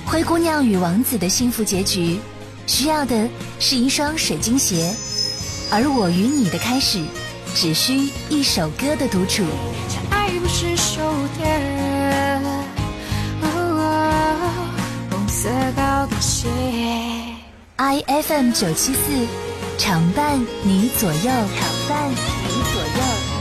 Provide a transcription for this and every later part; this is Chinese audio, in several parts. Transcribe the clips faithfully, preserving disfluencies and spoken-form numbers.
灰姑娘与王子的幸福结局，需要的是一双水晶鞋，而我与你的开始，只需一首歌的独处。 爱不是手电，红色高跟鞋。 I F M 九七四，常伴你左右，常伴你左右。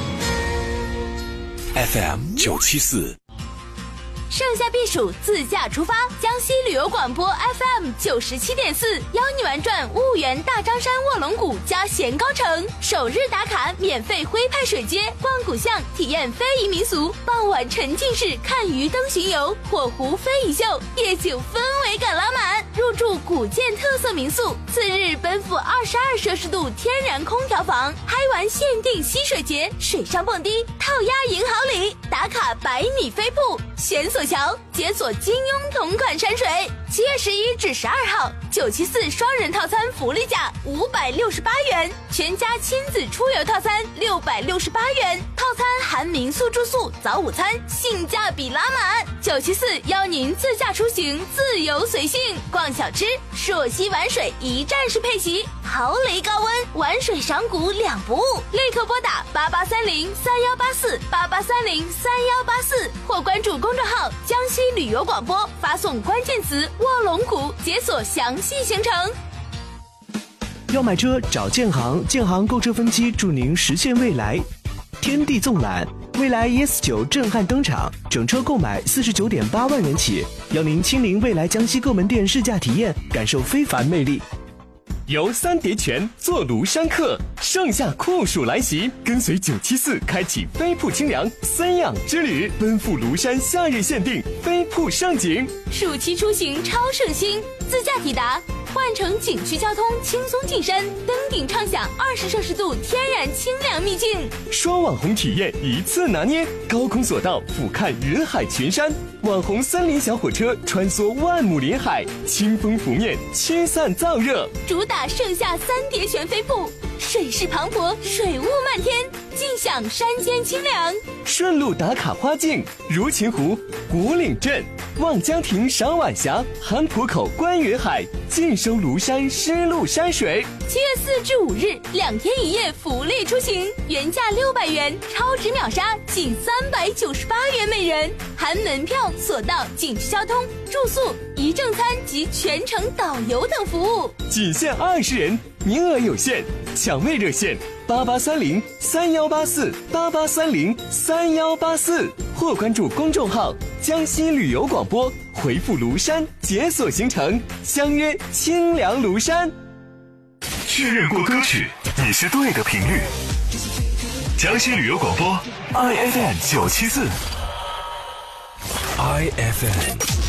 F M 九七四。 盛夏避暑，自驾出发，江西旅游广播 F M 九十七点四，邀你玩转婺源大张山卧龙谷加咸高城，首日打卡免费徽派水街，逛古巷，体验非遗民俗，傍晚沉浸式看鱼灯巡游，火狐非遗秀，夜景氛围感拉满，入住古建特色民宿，次日奔赴二十二摄氏度天然空调房，嗨玩限定溪水节，水上蹦迪，套鸭银好礼，打卡百米飞瀑，悬索桥解锁金庸同款山水。七月十一至十二号，九七四双人套餐福利价五百六十八元，全家亲子出游套餐六百六十八元，套餐含民宿住宿、早午餐，性价比拉满。九七四邀您自驾出行，自由随性，逛小吃，朔溪玩水一站式配席，豪雷高温，玩水赏古两不误。立刻拨打八八三零三幺八四八八三零三幺八四，或关注公众号江西旅游广播，发送关键词卧龙谷，解锁详细行程。 要买车找建行，建行购车分期助您实现未来。天地纵览，蔚来 E S 九 震撼登场，整车购买四十九点八万元起，邀您亲临蔚来江西各门店试驾体验，感受非凡魅力。 游三叠泉，坐庐山客，盛夏酷暑来袭，跟随九七四开启飞瀑清凉三养之旅，奔赴庐山夏日限定飞瀑盛景。 暑期出行超省心，自驾抵达，换乘景区交通轻松进山，登顶畅享二十摄氏度天然清凉秘境。 双网红体验一次拿捏，高空索道俯瞰人海群山，网红三菱小火车穿梭万亩林海，清风拂面，驱散燥热。 主打盛夏三叠泉飞瀑，水势磅礴，水雾漫天，尽享山间清凉。 顺路打卡花境，如琴湖、古岭镇、望江亭赏晚霞，韩浦口观云海，尽收庐山湿漉山水。 七月四至五日，两天一夜福利出行，原价六百元，超值秒杀仅三百九十八元每人，含门票、索道、景区交通、住宿、一正餐及全程导游等服务， 仅限二十人，名额有限，抢位热线八八三零三幺八四八八三零三幺八四，或关注公众号江西旅游广播，回复庐山解锁行程，相约清凉庐山。 确认过歌曲，你是对的频率。江西旅游广播 I F M 九七四 I F M